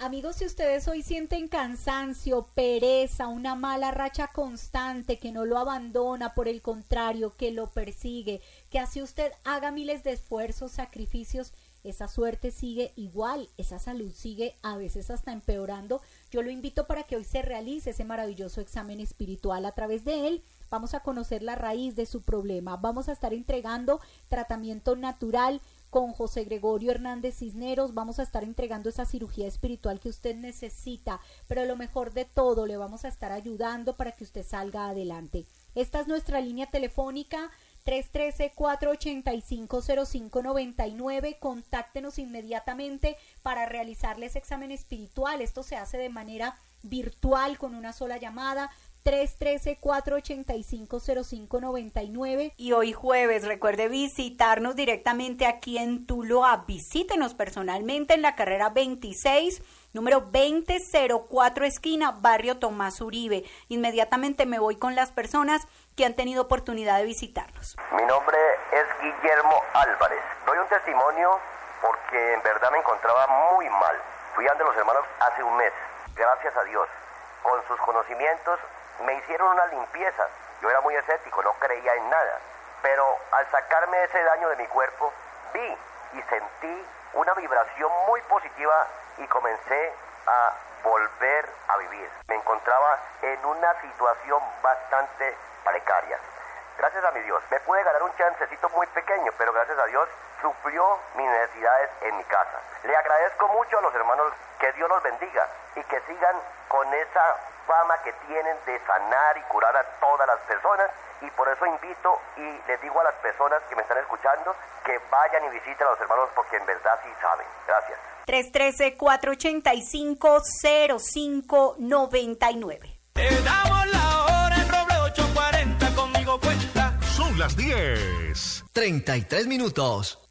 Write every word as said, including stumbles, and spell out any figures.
Amigos, si ustedes hoy sienten cansancio, pereza, una mala racha constante que no lo abandona, por el contrario, que lo persigue, que así usted haga miles de esfuerzos, sacrificios, esa suerte sigue igual, esa salud sigue a veces hasta empeorando, yo lo invito para que hoy se realice ese maravilloso examen espiritual. A través de él vamos a conocer la raíz de su problema, vamos a estar entregando tratamiento natural con José Gregorio Hernández Cisneros, vamos a estar entregando esa cirugía espiritual que usted necesita, pero lo mejor de todo, le vamos a estar ayudando para que usted salga adelante. Esta es nuestra línea telefónica, tres uno tres, cuatro ocho cinco, cero cinco nueve nueve, contáctenos inmediatamente para realizarle ese examen espiritual. Esto se hace de manera virtual con una sola llamada, tres uno tres, cuatro ocho cinco, cero cinco nueve nueve. Y hoy jueves, recuerde visitarnos directamente aquí en Tuluá. Visítenos personalmente en la carrera veintiséis, número veinte cero cuatro, esquina Barrio Tomás Uribe. Inmediatamente me voy con las personas que han tenido oportunidad de visitarnos. Mi nombre es Guillermo Álvarez. Doy un testimonio porque en verdad me encontraba muy mal. Fui ante los hermanos hace un mes. Gracias a Dios, con sus conocimientos, me hicieron una limpieza. Yo era muy escéptico, no creía en nada. Pero al sacarme ese daño de mi cuerpo, vi y sentí una vibración muy positiva y comencé a volver a vivir. Me encontraba en una situación bastante precaria. Gracias a mi Dios, me pude ganar un chancecito muy pequeño, pero gracias a Dios suplió mis necesidades en mi casa. Le agradezco mucho a los hermanos, que Dios los bendiga y que sigan con esa fama que tienen de sanar y curar a todas las personas, y por eso invito y les digo a las personas que me están escuchando que vayan y visiten a los hermanos porque en verdad sí saben. Gracias. tres uno tres, cuatro ocho cinco, cero cinco nueve nueve. Te damos la hora en Roble ocho cuarenta, conmigo cuenta. Son las diez. treinta y tres minutos.